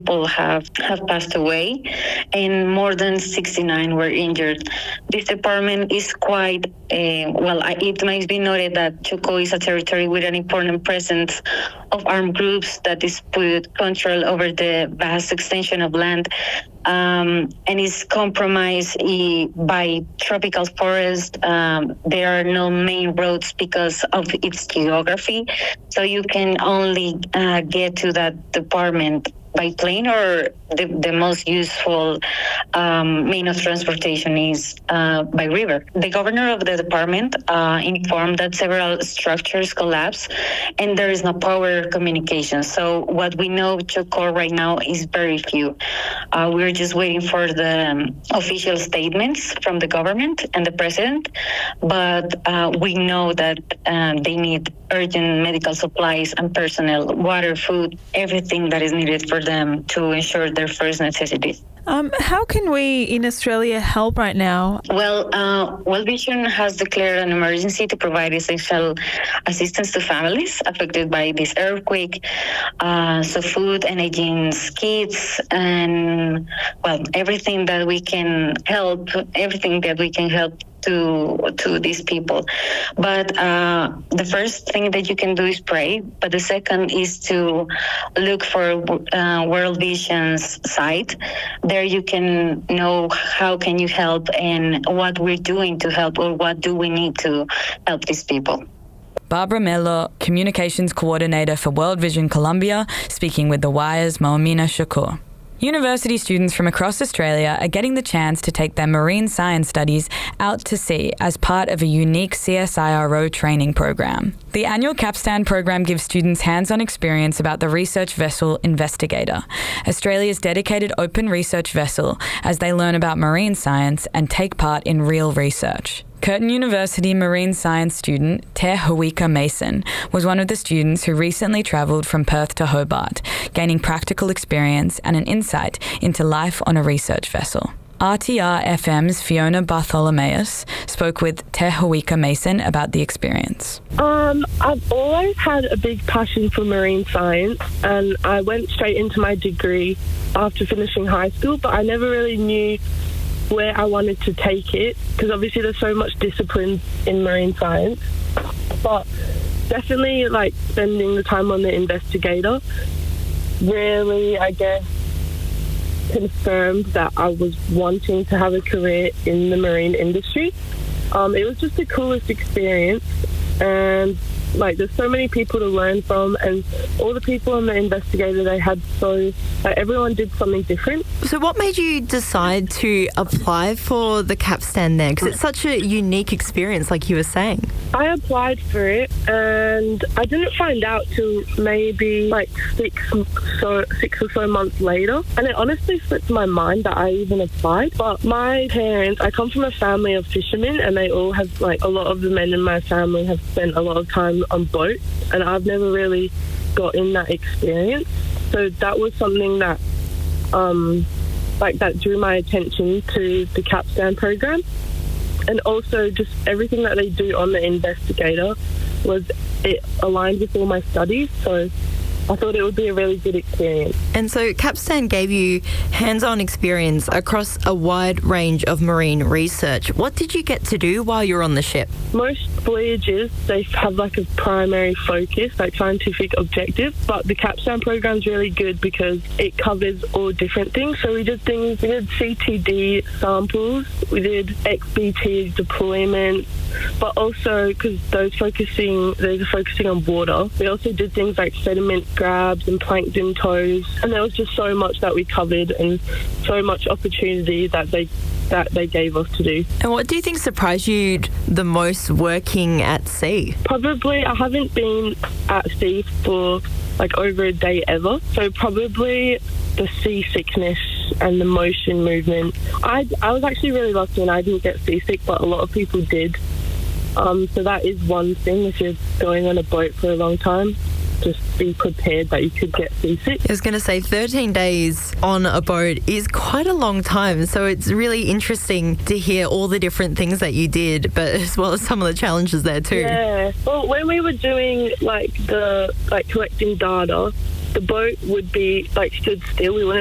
people have passed away and more than 69 were injured. This department is quite, it must be noted that Chocó is a territory with an important presence of armed groups that dispute control over the vast extension of land and is compromised by tropical forest. There are no main roads because of its geography, so you can only get to that department by plane, or the most useful mean of transportation is by river. The governor of the department informed that several structures collapsed and there is no power communication. So what we know Chocó right now is very few. We're just waiting for the official statements from the government and the president, but we know that they need urgent medical supplies and personnel, water, food, everything that is needed for them to ensure their first necessities. How can we in Australia help right now? Well, World Vision has declared an emergency to provide essential assistance to families affected by this earthquake. So food and hygiene kits and, everything that we can help to these people. But the first thing that you can do is pray, but the second is to look for World Vision's site. There you can know how can you help and what we're doing to help, or what do we need to help these people. Barbara Melo, Communications Coordinator for World Vision Colombia, speaking with The Wire's Moamina Shakur. University students from across Australia are getting the chance to take their marine science studies out to sea as part of a unique CSIRO training program. The annual Capstan program gives students hands-on experience about the research vessel Investigator, Australia's dedicated open research vessel, as they learn about marine science and take part in real research. Curtin University marine science student Te Hawika Mason was one of the students who recently travelled from Perth to Hobart, gaining practical experience and an insight into life on a research vessel. RTR FM's Fiona Bartholomeus spoke with Te Hawika Mason about the experience. I've always had a big passion for marine science, and I went straight into my degree after finishing high school, but I never really knew where I wanted to take it, because obviously there's so much discipline in marine science. But definitely spending the time on the Investigator really, I guess, confirmed that I was wanting to have a career in the marine industry. It was just the coolest experience, and there's so many people to learn from, and all the people on the Investigator, they had everyone did something different. So what made you decide to apply for the Capstan there? Because it's such a unique experience, like you were saying. I applied for it, and I didn't find out till maybe 6 or so months later, and it honestly slipped my mind that I even applied. But my parents, I come from a family of fishermen, and they all have, a lot of the men in my family have spent a lot of time on boats, and I've never really got in that experience. So that was something that that drew my attention to the Capstan program. And also just everything that they do on the Investigator it aligned with all my studies, so I thought it would be a really good experience. And so Capstan gave you hands-on experience across a wide range of marine research. What did you get to do while you were on the ship? Most voyages, they have a primary focus, scientific objective, but the Capstan program is really good because it covers all different things. So we did CTD samples, we did XBT deployment, but also because those are focusing on water, we also did things like sediment grabs and plankton tows, and there was just so much that we covered and so much opportunity that they gave us to do. And what do you think surprised you the most working at sea? Probably I haven't been at sea for over a day ever, so probably the seasickness and the motion movement. I was actually really lucky and I didn't get seasick, but a lot of people did. So that is one thing if you're going on a boat for a long time. Just be prepared that you could get seasick. I was going to say 13 days on a boat is quite a long time, so it's really interesting to hear all the different things that you did, but as well as some of the challenges there too. Yeah. Well, when we were doing collecting data, the boat would be like stood still. We wouldn't